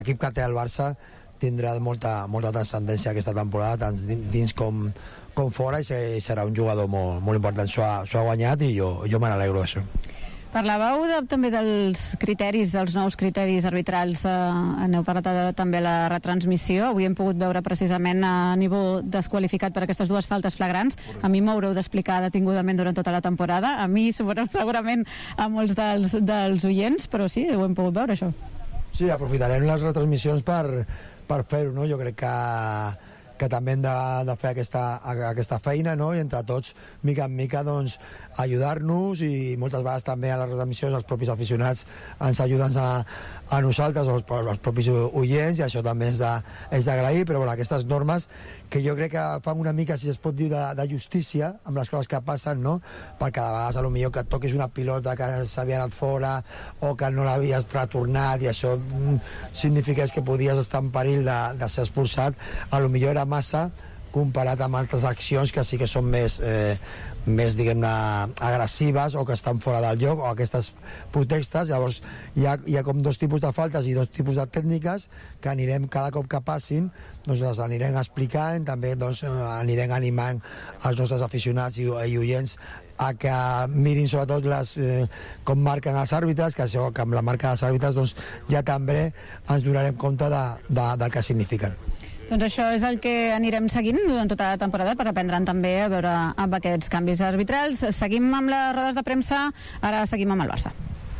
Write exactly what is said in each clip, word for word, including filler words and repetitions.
L'equip que té el Barça tindrà molta, molta transcendència aquesta temporada, tant dins com, com fora, i serà un jugador molt, molt important. S'ho ha, s'ho ha guanyat i jo, jo me n'alegro d'això. Parlàveu de, també dels criteris, dels nous criteris arbitrals, eh, n'heu parlat de, també a la retransmissió. Avui hem pogut veure precisament a nivell desqualificat per aquestes dues faltes flagrants. A mi m'haureu d'explicar detingudament durant tota la temporada, a mi segurament a molts dels, dels oients, però sí, ho hem pogut veure això. Sí, aprofitarem les retransmissions per, per fer-ho, no? Jo crec que que també hem de, de fer aquesta, aquesta feina, no? I entre tots, mica en mica, doncs, ajudar-nos, i moltes vegades també a les retransmissions els propis aficionats ens ajuden a, a nosaltres, els, els propis oients, i això també és d'agrair, però bueno, aquestes normes que jo crec que fan una mica, si es pot dir, de, de justícia amb les coses que passen, no? Perquè a vegades potser que et toquis una pilota que s'havia anat fora o que no l'havies retornat, i això signifiqués que podies estar en perill de, de ser expulsat, a lo millor era massa comparat amb altres accions que sí que són més, eh, més diguem-ne, agressives o que estan fora del lloc, o aquestes protestes. Llavors hi ha, hi ha com dos tipus de faltes i dos tipus de tècniques que anirem cada cop que passin, doncs les anirem explicant, també doncs, anirem animant els nostres aficionats i, i oients a que mirin sobretot les, eh, com marquen els àrbitres, que això, que amb la marca dels àrbitres doncs, ja també ens donarem compte de, de, del que signifiquen. Doncs això és el que anirem seguint durant tota la temporada per aprendre'n també a veure amb aquests canvis arbitrals. Seguim amb les rodes de premsa, ara seguim amb el Barça.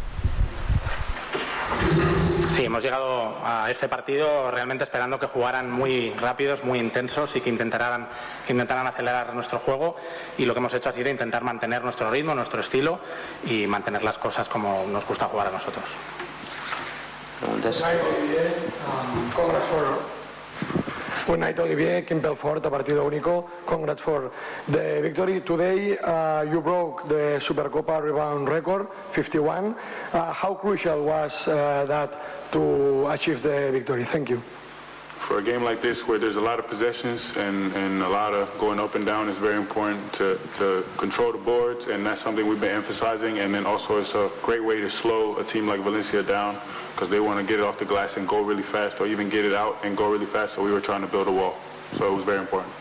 Sí, hemos llegado a este partido realmente esperando que jugaran muy rápidos, muy intensos y que intentaran, que intentaran acelerar nuestro juego, y lo que hemos hecho ha sido intentar mantener nuestro ritmo, nuestro estilo y mantener las cosas como nos gusta jugar a nosotros. Preguntas. Congrats for Good night, Olivier. Quim Belfort, a partido único. Congrats for the victory. Today uh, you broke the Supercopa rebound record, fifty-one. Uh, how crucial was uh, that to achieve the victory? Thank you. For a game like this where there's a lot of possessions and, and a lot of going up and down, it's very important to, to control the boards, and that's something we've been emphasizing. And then also it's a great way to slow a team like Valencia down, because they want to get it off the glass and go really fast, or even get it out and go really fast, so we were trying to build a wall. So it was very important.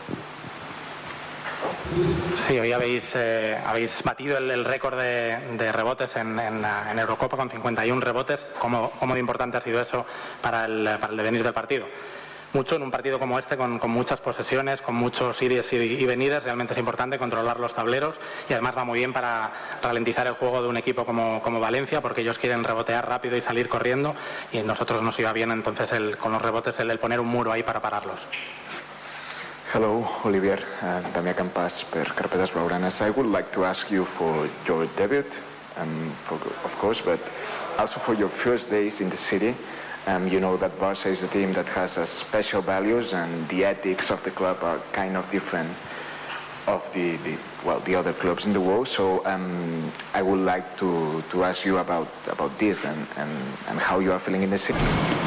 Sí, hoy habéis, eh, habéis batido el, el récord de, de rebotes en, en, en Eurocopa con cincuenta y uno rebotes. ¿Cómo, cómo de importante ha sido eso para el, para el devenir del partido? Mucho en un partido como este, con, con muchas posesiones, con muchos ires y, y venidas. Realmente es importante controlar los tableros, y además va muy bien para ralentizar el juego de un equipo como, como Valencia, porque ellos quieren rebotear rápido y salir corriendo, y a nosotros nos iba bien entonces el, con los rebotes el, el poner un muro ahí para pararlos. Hello, Olivier. Uh, Damià Campàs per Carpetes Blaugranes. I would like to ask you for your debut, um, for, of course, but also for your first days in the city. Um, you know that Barça is a team that has a special values, and the ethics of the club are kind of different of the, the well the other clubs in the world. So um, I would like to, to ask you about about this and, and, and how you are feeling in the city.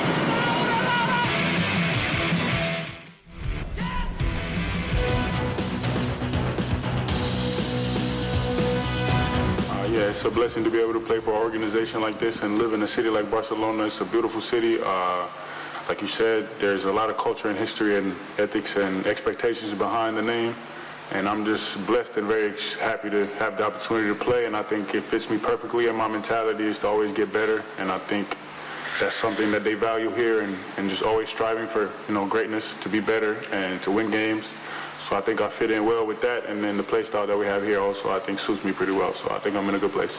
Yeah, it's a blessing to be able to play for an organization like this and live in a city like Barcelona. It's a beautiful city. Uh, like you said, there's a lot of culture and history and ethics and expectations behind the name. And I'm just blessed and very happy to have the opportunity to play. And I think it fits me perfectly. And my mentality is to always get better. And I think that's something that they value here, and, and just always striving for, you know, greatness, to be better and to win games. So I think I fit in well with that, and then the play style that we have here also I think suits me pretty well. So I think I'm in a good place.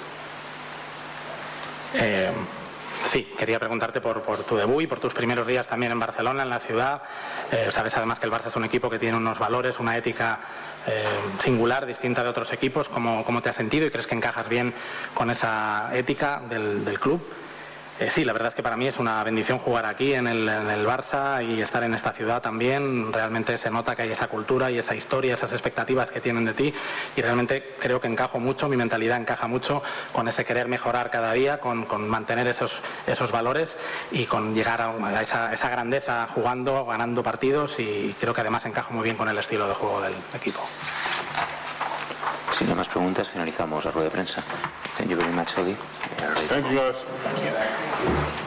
Eh, sí, quería preguntarte por, por tu debut y por tus primeros días también en Barcelona, en la ciudad. Eh, sabes además que el Barça es un equipo que tiene unos valores, una ética eh, singular, distinta de otros equipos. ¿Cómo, cómo te has sentido y crees que encajas bien con esa ética del, del club? Eh, sí, la verdad es que para mí es una bendición jugar aquí en el, en el Barça y estar en esta ciudad también. Realmente se nota que hay esa cultura y esa historia, esas expectativas que tienen de ti, y realmente creo que encajo mucho, mi mentalidad encaja mucho con ese querer mejorar cada día, con, con mantener esos, esos valores y con llegar a, a esa, esa grandeza jugando, ganando partidos, y creo que además encajo muy bien con el estilo de juego del equipo. Si no hay más preguntas, finalizamos la rueda de prensa. Thank you very much, Oli. Thank you, guys.